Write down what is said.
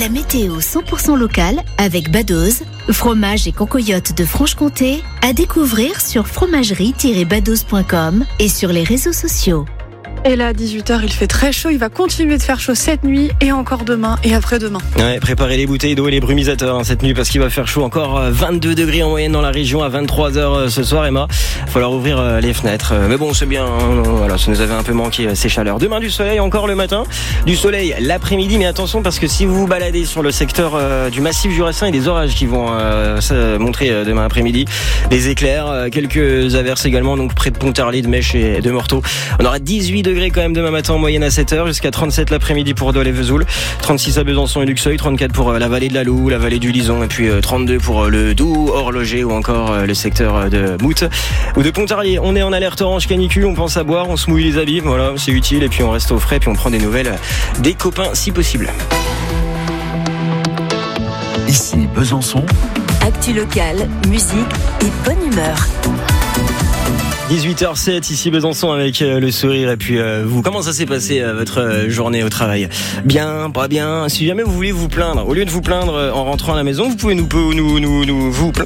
La météo 100% locale avec Badoz, fromage et concoyote de Franche-Comté, à découvrir sur fromagerie-badoz.com et sur les réseaux sociaux. Et là, à 18h, il fait très chaud. Il va continuer de faire chaud cette nuit et encore demain et après-demain. Ouais, préparez les bouteilles d'eau et les brumisateurs cette nuit parce qu'il va faire chaud. Encore 22 degrés en moyenne dans la région à 23h ce soir, Emma. Il va falloir ouvrir les fenêtres. Mais bon, c'est bien. Voilà, ça nous avait un peu manqué ces chaleurs. Demain, du soleil encore le matin. Du soleil l'après-midi. Mais attention parce que si vous vous baladez sur le secteur du massif jurassien, il y a des orages qui vont se montrer demain après-midi. Des éclairs, quelques averses également. Donc près de Pontarlier, de Mèche et de Morteau. On aura 18 degrés quand même demain matin en moyenne à 7h, jusqu'à 37 l'après-midi pour Dole et Vesoul, 36 à Besançon et Luxeuil, 34 pour la vallée de la Loue, la vallée du Lison, et puis 32 pour le Doubs, Horloger ou encore le secteur de Mout ou de Pontarlier. On est en alerte orange canicule, on pense à boire, on se mouille les habits, voilà, c'est utile, et puis on reste au frais, puis on prend des nouvelles des copains si possible. Ici Besançon. Actu locale, musique et bonne humeur. 18h07 ici Besançon avec le sourire et puis vous, comment ça s'est passé votre journée au travail? Bien, pas bien? Si jamais vous voulez vous plaindre, au lieu de vous plaindre en rentrant à la maison, vous pouvez vous plaindre